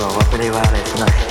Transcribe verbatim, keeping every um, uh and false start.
บอกว่าไม่ได้ว่าอะไรสักหน่อย